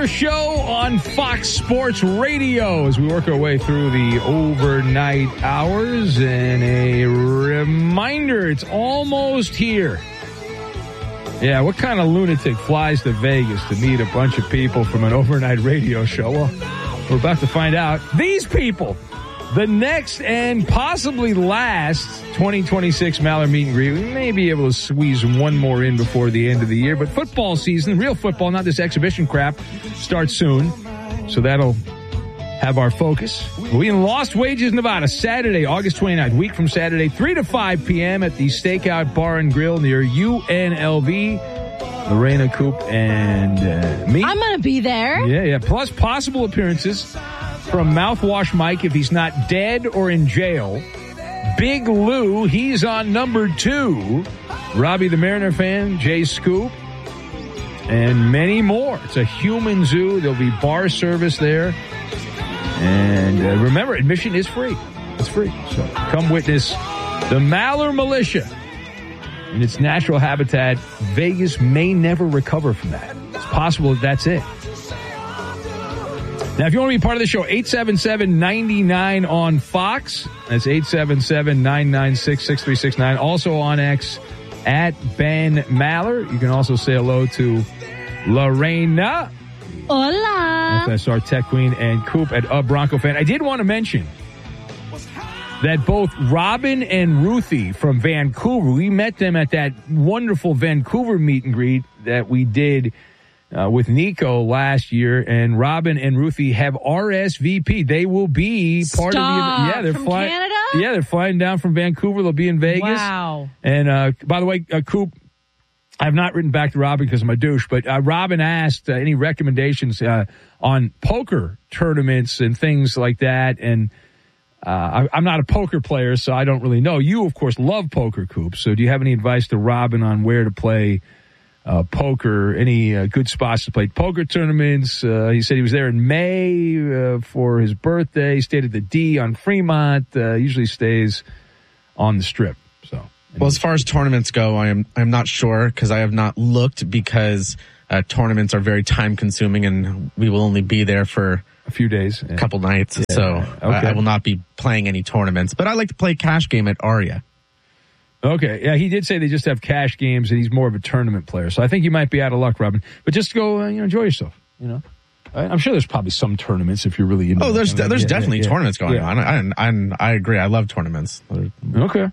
Maller Show on Fox Sports Radio as we work our way through the overnight hours. And a reminder, it's almost here. Yeah, what kind of lunatic flies to Vegas to meet a bunch of people from an overnight radio show? Well, we're about to find out. These people, the next and possibly last 2026 Maller meet and greet. We may be able to squeeze one more in before the end of the year, but football season, real football, not this exhibition crap, starts soon. So that'll have our focus. We'll be in Lost Wages, Nevada, Saturday, August 29th, week from Saturday, 3 to 5 p.m. at the Stakeout Bar and Grill near UNLV. Lorena, Coop, and me. I'm going to be there. Yeah. Plus possible appearances from Mouthwash Mike if he's not dead or in jail. Big Lou, he's on number 2. Robbie the Mariner fan, Jay Scoop, and many more. It's a human zoo. There'll be bar service there. And remember, admission is free. It's free. So come witness the Maller Militia in its natural habitat. Vegas may never recover from that. It's possible that that's it. Now, if you want to be part of the show, 877-99 on Fox. That's 877-996-6369. Also on X at Ben Maller. You can also say hello to Lorena. Hola. FSR Tech Queen and Coop at Bronco Fan. I did want to mention that both Robin and Ruthie from Vancouver, we met them at that wonderful Vancouver meet and greet that we did with Nico last year, and Robin and Ruthie have RSVP. They will be part of the. Yeah, they're flying. Canada? Yeah, they're flying down from Vancouver. They'll be in Vegas. Wow. And by the way, Coop, I have not written back to Robin because I'm a douche, but Robin asked any recommendations on poker tournaments and things like that. And I'm not a poker player, so I don't really know. You, of course, love poker, Coop. So do you have any advice to Robin on where to play poker, any good spots to play poker tournaments? He said he was there in May for his birthday. He stayed at the D on Fremont. Usually stays on the Strip. So, well, as far as tournaments go, I'm not sure because I have not looked because tournaments are very time consuming and we will only be there for a few days, a couple nights. Yeah. So okay. I will not be playing any tournaments, but I like to play cash game at Aria. Okay. Yeah, he did say they just have cash games and he's more of a tournament player. So I think you might be out of luck, Robin. But just go, enjoy yourself, I'm sure there's probably some tournaments if you're really into there's definitely tournaments going on. I agree. I love tournaments. Okay.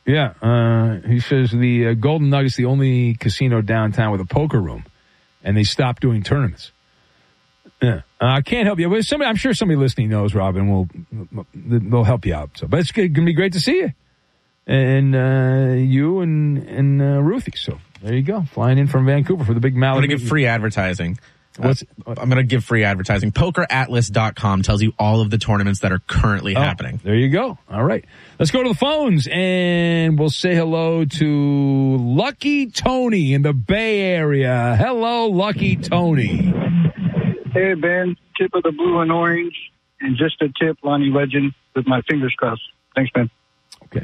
Yeah. He says the Golden Nugget's the only casino downtown with a poker room, and they stopped doing tournaments. Yeah. I can't help you. But I'm sure somebody listening knows, Robin. They'll help you out. So, but it's going to be great to see you. And you and Ruthie. So there you go. Flying in from Vancouver for the big Maller. I'm going to give free advertising. I'm going to give free advertising. PokerAtlas.com tells you all of the tournaments that are currently happening. There you go. All right. Let's go to the phones, and we'll say hello to Lucky Tony in the Bay Area. Hello, Lucky Tony. Hey, Ben. Tip of the blue and orange, and just a tip, Lonnie Legend, with my fingers crossed. Thanks, Ben. Okay.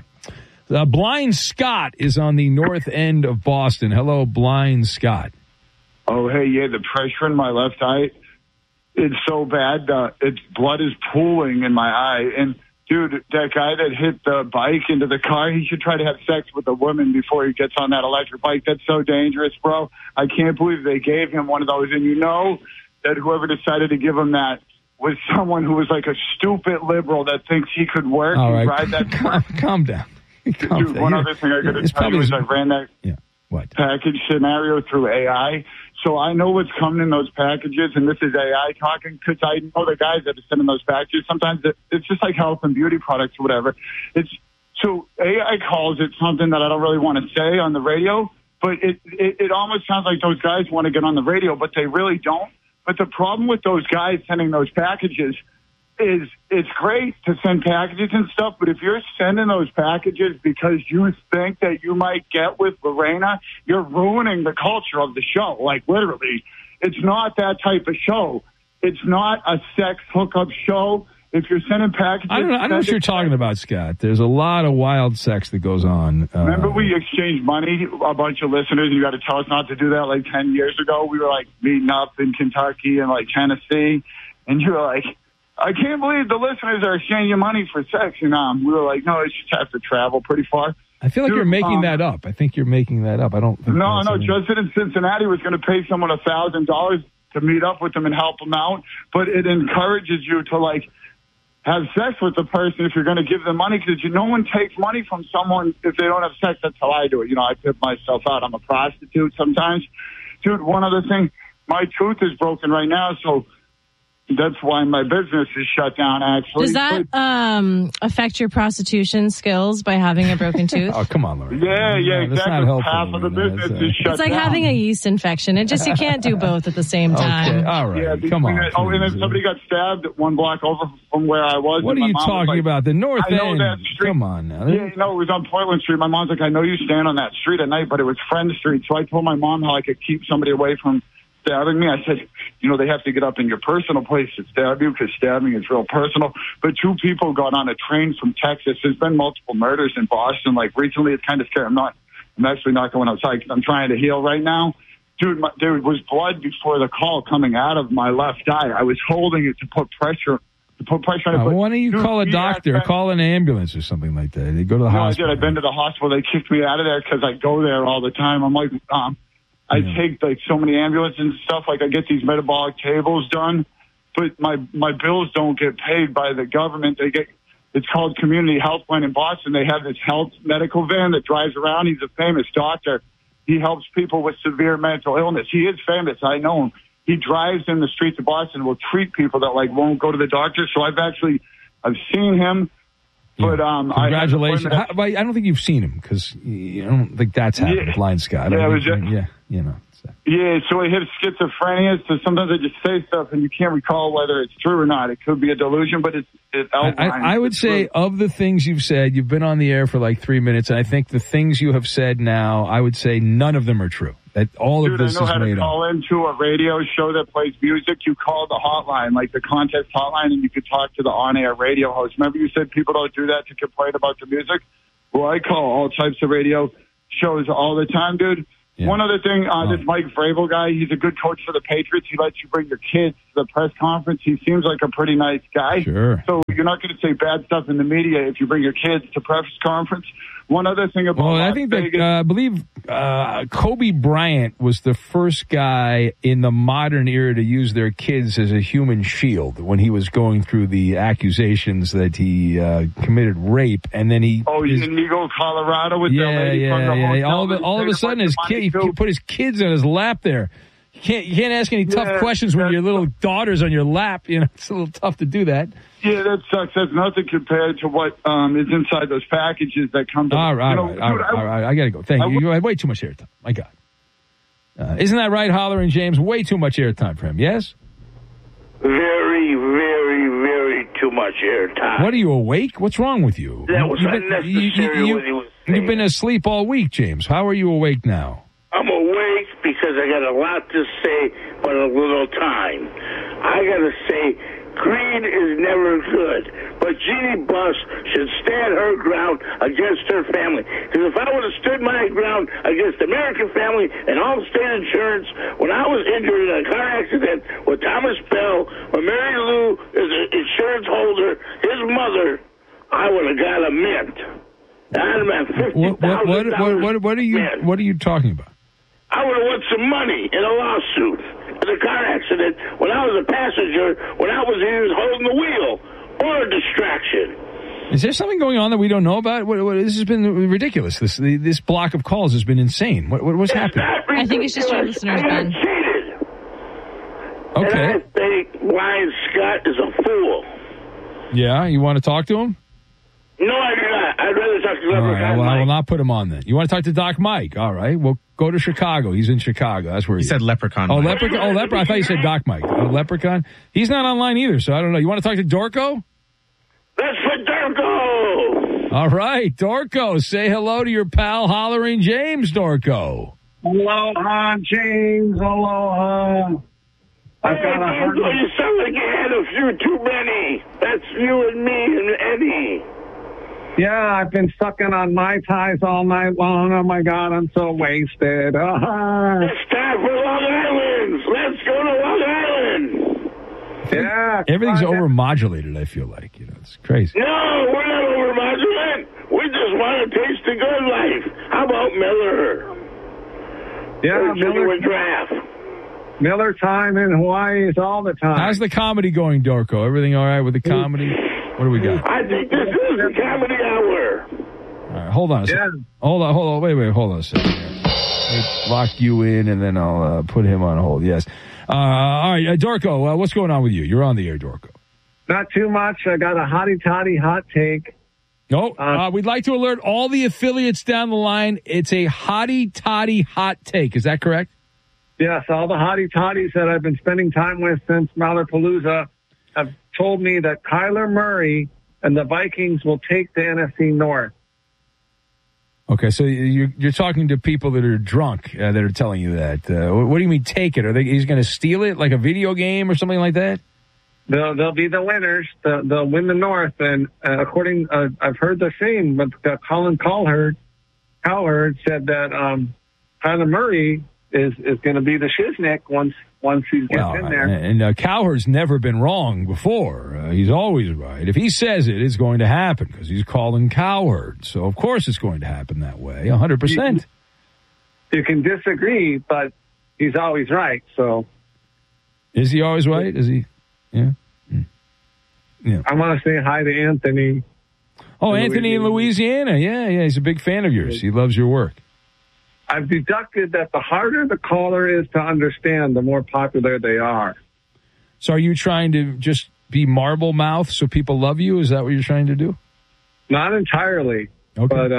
Blind Scott is on the north end of Boston. Hello, Blind Scott. Oh, hey, yeah, the pressure in my left eye, it's so bad. Blood is pooling in my eye. And, dude, that guy that hit the bike into the car, he should try to have sex with a woman before he gets on that electric bike. That's so dangerous, bro. I can't believe they gave him one of those. And you know that whoever decided to give him that was someone who was like a stupid liberal that thinks he could work and ride that. Calm down. Dude, one other thing I got to tell you is I ran that package scenario through AI. So I know what's coming in those packages, and this is AI talking, because I know the guys that are sending those packages. Sometimes it's just like health and beauty products or whatever. So AI calls it something that I don't really want to say on the radio, but it almost sounds like those guys want to get on the radio, but they really don't. But the problem with those guys sending those packages is it's great to send packages and stuff, but if you're sending those packages because you think that you might get with Lorena, you're ruining the culture of the show. Like, literally, it's not that type of show. It's not a sex hookup show. if you're sending packages... I don't know what you're talking about, Scott. There's a lot of wild sex that goes on. Remember we exchanged money, a bunch of listeners, and you got to tell us not to do that like 10 years ago. We were like meeting up in Kentucky and like Tennessee, and you were like, I can't believe the listeners are exchanging money for sex. And we were like, no, it's just have to travel pretty far. I feel like you're making that up. I think you're making that up. I don't think No, Justin in Cincinnati was going to pay someone $1,000 to meet up with them and help them out, but it encourages you to like have sex with the person if you're going to give them money, because no one takes money from someone if they don't have sex. That's how I do it. I tip myself out. I'm a prostitute sometimes. Dude, one other thing, my tooth is broken right now, so that's why my business is shut down, actually. Does that affect your prostitution skills by having a broken tooth? Oh, come on, Laurie. Yeah, exactly. Half of the business is shut down. It's like having a yeast infection. You can't do both at the same time. Okay, all right. Yeah, come on. And then somebody got stabbed 1 block over from where I was. What are you talking about? The North End? I know that street. Come on now. Yeah, it was on Portland Street. My mom's like, I know you stand on that street at night, but it was Friend Street. So I told my mom how I could keep somebody away from stabbing me. I said, they have to get up in your personal place to stab you, because stabbing is real personal. But 2 people got on a train from Texas. There's been multiple murders in Boston. Like recently, it's kind of scary. I'm actually not going outside because I'm trying to heal right now. Dude, there was blood before the call coming out of my left eye. I was holding it to put pressure on it. Why don't you call a doctor, call an ambulance or something like that? They go to the hospital. I did. I've been to the hospital. They kicked me out of there because I go there all the time. I'm like, I take like so many ambulances and stuff. Like I get these metabolic tables done, but my bills don't get paid by the government. It's called Community Health Plan in Boston. They have this health medical van that drives around. He's a famous doctor. He helps people with severe mental illness. He is famous. I know him. He drives in the streets of Boston and will treat people that like won't go to the doctor. So I've seen him. But congratulations. I don't think you've seen him, because I don't think that's happened. Blind Scott. Yeah, so he has schizophrenia. So sometimes I just say stuff and you can't recall whether it's true or not. It could be a delusion, but it outlines. I would say of the things you've said, you've been on the air for like 3 minutes, and I think the things you have said now, I would say none of them are true. That all of this is made up. I know how to call into a radio show that plays music. You call the hotline, like the contest hotline, and you could talk to the on-air radio host. Remember you said people don't do that to complain about the music? Well, I call all types of radio shows all the time, dude. Yeah. One other thing, this Mike Vrabel guy, he's a good coach for the Patriots. He lets you bring your kids to the press conference. He seems like a pretty nice guy. Sure. So you're not going to say bad stuff in the media if you bring your kids to press conference. One other thing about I think that I believe Kobe Bryant was the first guy in the modern era to use their kids as a human shield when he was going through the accusations that he committed rape, and then he in Eagle, Colorado, with the lady from the hotel. All of a sudden, his kid, he put his kids on his lap there. You can't ask any tough questions when your little daughter's on your lap. It's a little tough to do that. Yeah, that sucks. That's nothing compared to what is inside those packages that come to... All right. I got to go. Thank you. You had way too much airtime. My God. Isn't that right, Hollering James? Way too much airtime for him, yes? Very, very, very too much airtime. What, are you awake? What's wrong with you? That was unnecessary what he was saying. You've been asleep all week, James. How are you awake now? I'm awake because I got a lot to say, but a little time. I got to say, greed is never good, but Jeannie Buss should stand her ground against her family. Because if I would have stood my ground against American Family and Allstate Insurance when I was injured in a car accident with Thomas Bell, when Mary Lou is an insurance holder, his mother, I would have got a mint. I'd have been $50,000. What are you talking about? I would have won some money in a lawsuit in a car accident when I was a passenger, when I was holding the wheel, or a distraction. Is there something going on that we don't know about? This has been ridiculous. This block of calls has been insane. What's happening? I think it's just your listeners, Ben. Cheated. Okay. And I think Ryan Scott is a fool. Yeah, you want to talk to him? No, I do not. I'd rather talk to Leprechaun Mike. I will not put him on then. You want to talk to Doc Mike? All right. Well, go to Chicago. He's in Chicago. That's where he said Leprechaun. Oh, Leprechaun. Oh, Leprechaun. I thought you said Doc Mike. Oh, Leprechaun. He's not online either, so I don't know. You want to talk to Dorco? That's for Dorco. All right, Dorco. Say hello to your pal, Hollering James, Dorco. Aloha, James. Aloha. I've got you sound like you had a few too many. That's you and me and Eddie. Yeah, I've been sucking on Mai Tais all night long. Oh, my God, I'm so wasted. It's time for Long Island. Let's go to Long Island. Yeah. Everything's overmodulated, I feel like. It's crazy. No, we're not overmodulated. We just want to taste the good life. How about Miller? Yeah, Miller draft. Miller time in Hawaii is all the time. How's the comedy going, Dorco? Everything all right with the comedy? What do we got? I think this is the comedy hour. All right, hold on a second. Hold on. Wait, hold on a second. Let me lock you in, and then I'll put him on hold. Yes. All right, Dorco, what's going on with you? You're on the air, Dorco. Not too much. I got a hotty-toddy hot take. We'd like to alert all the affiliates down the line. It's a hotty-toddy hot take. Is that correct? Yes, all the hotty-toddies that I've been spending time with since Mallerpalooza have told me that Kyler Murray and the Vikings will take the NFC North. Okay, so you're talking to people that are drunk that are telling you that. What do you mean take it? He's going to steal it like a video game or something like that? They'll be the winners. They'll win the North. And according, I've heard the same, but Colin Cowherd said that Kyler Murray is going to be the shiznick once he gets in there. And Cowherd's never been wrong before. He's always right. If he says it, it's going to happen because he's Colin Cowherd. So, of course, it's going to happen that way, 100%. You can disagree, but he's always right. So, is he always right? Is he? Yeah. Yeah. I want to say hi to Anthony. Oh, Anthony in Louisiana. Yeah. He's a big fan of yours. He loves your work. I've deducted that the harder the caller is to understand, the more popular they are. So are you trying to just be marble mouth so people love you? Is that what you're trying to do? Not entirely. Okay. But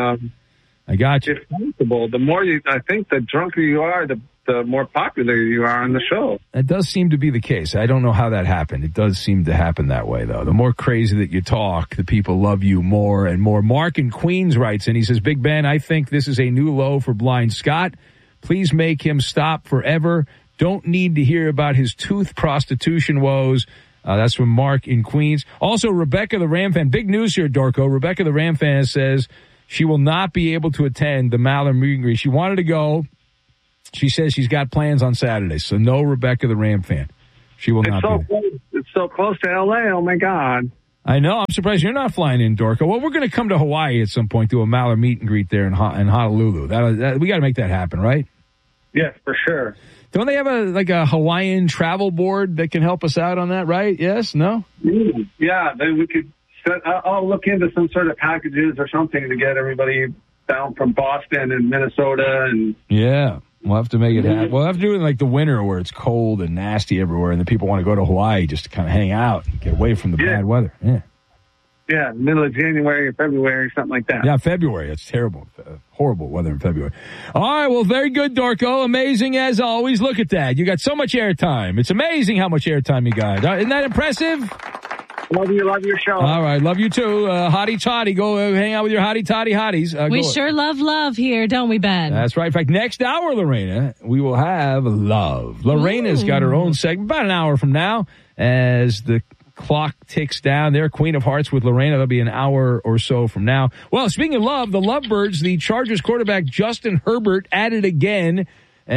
I got you. If possible, the more I think the drunker you are, the more popular you are on the show. That does seem to be the case. I don't know how that happened. It does seem to happen that way, though. The more crazy that you talk, the people love you more and more. Mark in Queens writes, and he says, Big Ben, I think this is a new low for Blind Scott. Please make him stop forever. Don't need to hear about his tooth prostitution woes. That's from Mark in Queens. Also, Rebecca the Ram fan. Big news here, Dorco. Rebecca the Ram fan says she will not be able to attend the Maller meet and greet. She wanted to go. She says she's got plans on Saturday, so no Rebecca the Ram fan. She will not be there. It's so close to L.A., oh, my God. I know. I'm surprised you're not flying in, Dorco. Well, we're going to come to Hawaii at some point, do a Maller meet and greet there in Honolulu. We got to make that happen, right? Yes, for sure. Don't they have a Hawaiian travel board that can help us out on that, right? Yes? No? Yeah, then we could I'll look into some sort of packages or something to get everybody down from Boston and Minnesota. Yeah. We'll have to make it happen. We'll have to do it in like the winter where it's cold and nasty everywhere and the people want to go to Hawaii just to kind of hang out and get away from the bad weather. Yeah. Yeah, middle of January or February, something like that. Yeah, February. It's terrible. Horrible weather in February. All right, well, very good, Dorco. Amazing as always. Look at that. You got so much airtime. It's amazing how much airtime you got. Isn't that impressive? Love your show. All right, love you too. Hottie Toddy, go hang out with your Hottie Toddy hotties. We sure love here, don't we, Ben? That's right. In fact, next hour, Lorena, we will have love. Lorena's got her own segment about an hour from now as the clock ticks down there. Queen of Hearts with Lorena. That'll be an hour or so from now. Well, speaking of love, the Lovebirds, the Chargers quarterback Justin Herbert at it again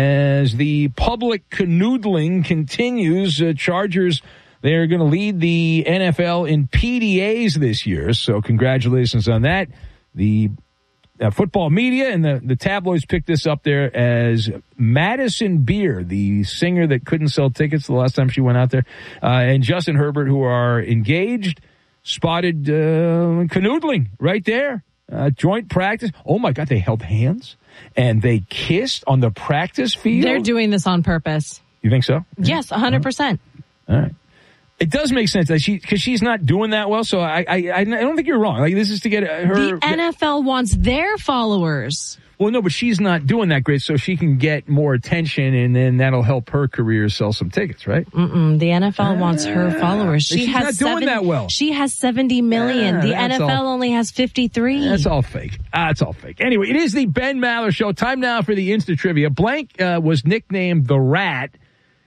as the public canoodling continues. Chargers, they're going to lead the NFL in PDAs this year, so congratulations on that. The football media and the tabloids picked this up there as Madison Beer, the singer that couldn't sell tickets the last time she went out there, and Justin Herbert, who are engaged, spotted canoodling right there. Joint practice. Oh, my God, they held hands and they kissed on the practice field. They're doing this on purpose. You think so? Yes, 100%. All right. It does make sense that because she's not doing that well. So I don't think you're wrong. Like, this is to get her. The NFL wants their followers. Well, no, but she's not doing that great, so she can get more attention, and then that'll help her career sell some tickets, right? The NFL wants her followers. She's not doing that well. She has 70 million. The NFL only has 53. That's all fake. It's all fake. Anyway, it is the Ben Maller Show. Time now for the Insta Trivia. Blank was nicknamed the Rat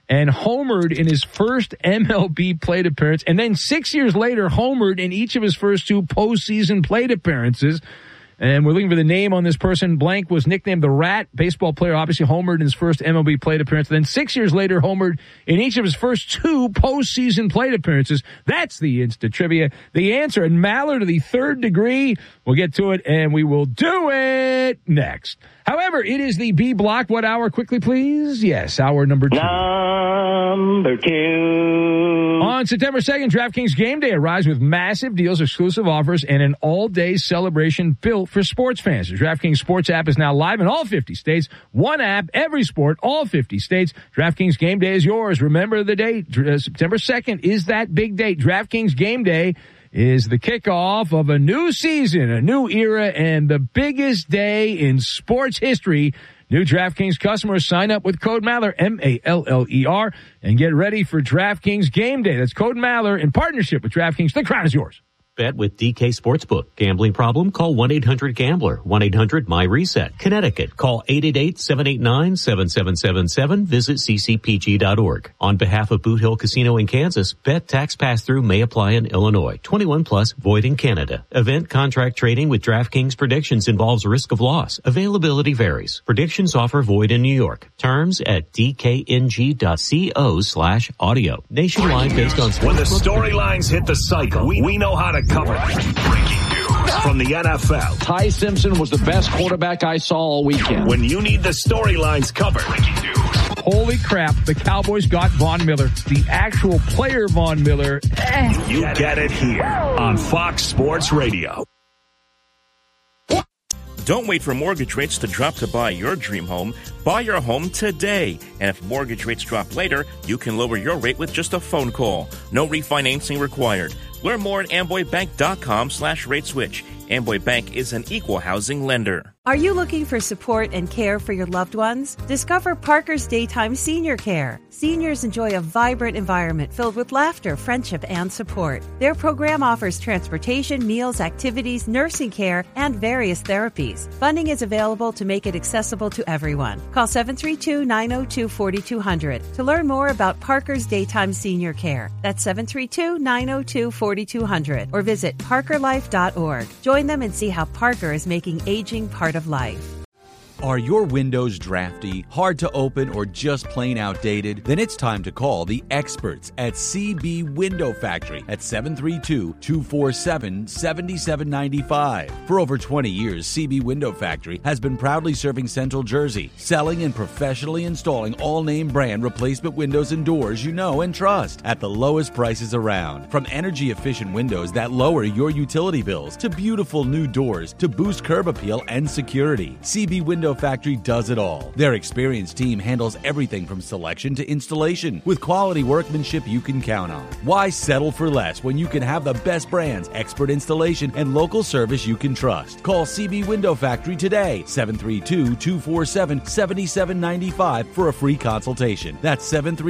and homered in his first MLB plate appearance. And then 6 years later, homered in each of his first 2 postseason plate appearances. And we're looking for the name on this person. Blank was nicknamed the Rat. Baseball player, obviously homered in his first MLB plate appearance. Then 6 years later, homered in each of his first 2 postseason plate appearances. That's the instant trivia. The answer, and Maller to the 3rd degree. We'll get to it, and we will do it next. However, it is the B block. What hour? Quickly, please. Yes, hour number 2. Number 2. On September 2nd, DraftKings Game Day arrives with massive deals, exclusive offers, and an all-day celebration built for sports fans. The DraftKings Sports app is now live in all 50 states. One app, every sport, all 50 states. DraftKings Game Day is yours. Remember the date. September 2nd is that big date. DraftKings Game Day is the kickoff of a new season, a new era, and the biggest day in sports history. New DraftKings customers sign up with code Maller, M-A-L-L-E-R, and get ready for DraftKings Game Day. That's code Maller in partnership with DraftKings. The crown is yours. Bet with DK Sportsbook. Gambling problem? Call 1-800-GAMBLER. 1-800-MY-RESET. Connecticut. Call 888-789-7777. Visit ccpg.org. On behalf of Boot Hill Casino in Kansas, bet tax pass-through may apply in Illinois. 21 plus, void in Canada. Event contract trading with DraftKings predictions involves risk of loss. Availability varies. Predictions offer void in New York. Terms at dkng.co/audio. Nationwide based on when the storylines hit the cycle, we know how to cover it. Breaking news from the NFL. Ty Simpson was the best quarterback I saw all weekend. When you need the storylines covered. Breaking news. Holy crap, the Cowboys got Von Miller. The actual player Von Miller. You get it here on Fox Sports Radio. Don't wait for mortgage rates to drop to buy your dream home. Buy your home today. And if mortgage rates drop later, you can lower your rate with just a phone call. No refinancing required. Learn more at amboybank.com/rateswitch. Amboy Bank is an equal housing lender. Are you looking for support and care for your loved ones? Discover Parker's Daytime Senior Care. Seniors enjoy a vibrant environment filled with laughter, friendship, and support. Their program offers transportation, meals, activities, nursing care, and various therapies. Funding is available to make it accessible to everyone. Call 732-902-4200 to learn more about Parker's Daytime Senior Care. That's 732-902-4200 or visit parkerlife.org. Join them and see how Parker is making aging part of life. Are your windows drafty, hard to open, or just plain outdated? Then it's time to call the experts at CB Window Factory at 732-247-7795. For over 20 years, CB Window Factory has been proudly serving Central Jersey, selling and professionally installing all-name brand replacement windows and doors you know and trust at the lowest prices around. From energy-efficient windows that lower your utility bills to beautiful new doors to boost curb appeal and security, CB Window Factory does it all. Their experienced team handles everything from selection to installation with quality workmanship you can count on. Why settle for less when you can have the best brands, expert installation, and local service you can trust? Call CB Window Factory today, 732-247-7795 for a free consultation. That's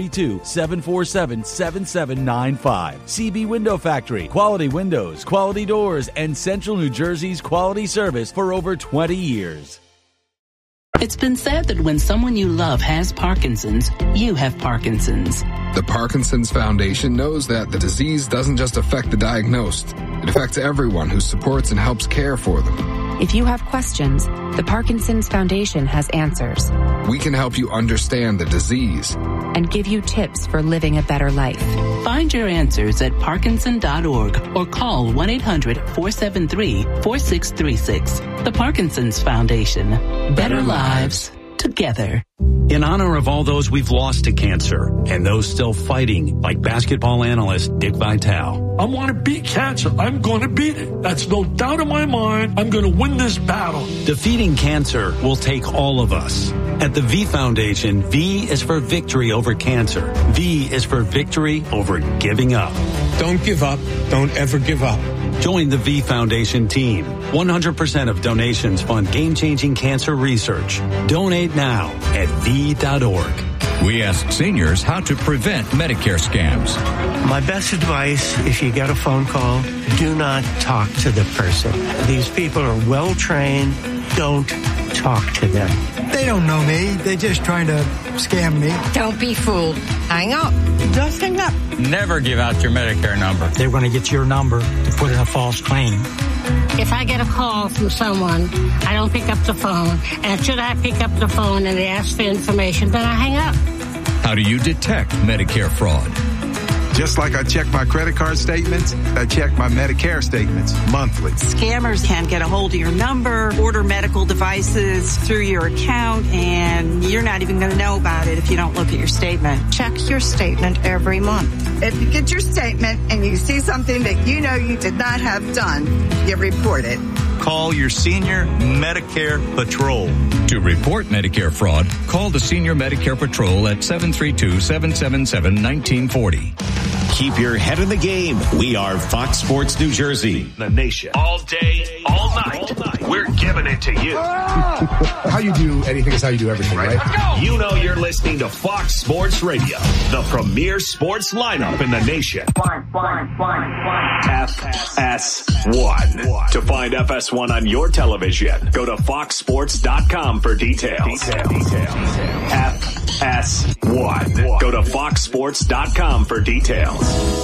732-747-7795. CB Window Factory. Quality windows, quality doors, and Central New Jersey's quality service for over 20 years. It's been said that when someone you love has Parkinson's, you have Parkinson's. The Parkinson's Foundation knows that the disease doesn't just affect the diagnosed. It affects everyone who supports and helps care for them. If you have questions, the Parkinson's Foundation has answers. We can help you understand the disease and give you tips for living a better life. Find your answers at Parkinson.org or call 1-800-473-4636. The Parkinson's Foundation. Better lives together. In honor of all those we've lost to cancer and those still fighting, like basketball analyst Dick Vitale. I want to beat cancer. I'm going to beat it. That's no doubt in my mind. I'm going to win this battle. Defeating cancer will take all of us. At the V Foundation, V is for victory over cancer. V is for victory over giving up. Don't give up. Don't ever give up. Join the V Foundation team. 100% of donations fund game-changing cancer research. Donate now at V.org. We ask seniors how to prevent Medicare scams. My best advice, if you get a phone call, do not talk to the person. These people are well-trained. don't talk to them. They don't know me. They're just trying to scam me. Don't be fooled. Hang up. Just hang up. Never give out your Medicare number. They're going to get your number to put in a false claim. If I get a call from someone, I don't pick up the phone. And should I pick up the phone and they ask for information, then I hang up. How do you detect Medicare fraud? Just like I check my credit card statements, I check my Medicare statements monthly. Scammers can get a hold of your number, order medical devices through your account, and you're not even going to know about it if you don't look at your statement. Check your statement every month. If you get your statement and you see something that you know you did not have done, you report it. Call your Senior Medicare Patrol. To report Medicare fraud, call the Senior Medicare Patrol at 732-777-1940. Keep your head in the game. We are Fox Sports New Jersey, the nation. All day, all night. We're giving it to you. How you do anything is how you do everything, right? Let's go. You know you're listening to Fox Sports Radio, the premier sports lineup in the nation. FS1. To find FS1 on your television, go to foxsports.com for details. FS1. Go to foxsports.com for details.